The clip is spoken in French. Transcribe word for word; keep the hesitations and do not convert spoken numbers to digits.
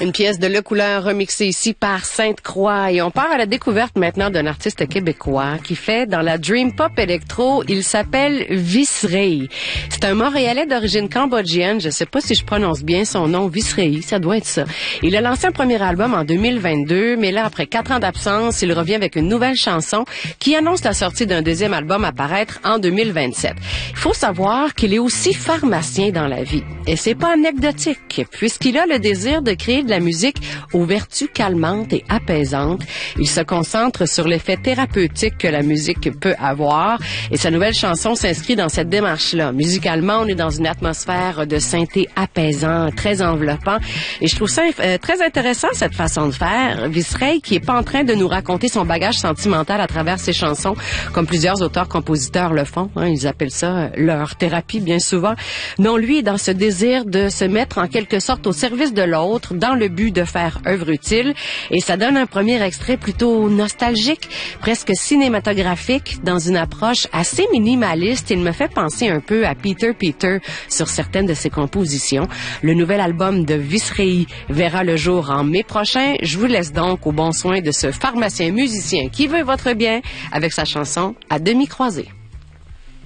Une pièce de Le Couleur remixée ici par Sainte-Croix. Et on part à la découverte maintenant d'un artiste québécois qui fait dans la dream pop électro. Il s'appelle Visrey. C'est un Montréalais d'origine cambodgienne. Je sais pas si je prononce bien son nom. Visrey, ça doit être ça. Il a lancé un premier album en deux mille vingt-deux, mais là, après quatre ans d'absence, il revient avec une nouvelle chanson qui annonce la sortie d'un deuxième album à paraître en deux mille vingt-sept. Il faut savoir qu'il est aussi pharmacien dans la vie. Et c'est pas anecdotique, puisqu'il a le désir de créer de la musique aux vertus calmantes et apaisantes. Il se concentre sur l'effet thérapeutique que la musique peut avoir et sa nouvelle chanson s'inscrit dans cette démarche-là. Musicalement, on est dans une atmosphère de synthé apaisant, très enveloppant et je trouve ça euh, très intéressant cette façon de faire. Visrey qui est pas en train de nous raconter son bagage sentimental à travers ses chansons comme plusieurs auteurs-compositeurs le font. Hein, ils appellent ça leur thérapie bien souvent. Non, lui est dans ce désir de se mettre en quelque sorte au service de l'autre dans le but de faire œuvre utile. Et ça donne un premier extrait plutôt nostalgique, presque cinématographique, dans une approche assez minimaliste. Il me fait penser un peu à Peter Peter sur certaines de ses compositions. Le nouvel album de Visrey verra le jour en mai prochain. Je vous laisse donc au bon soin de ce pharmacien musicien qui veut votre bien avec sa chanson À demi croisée.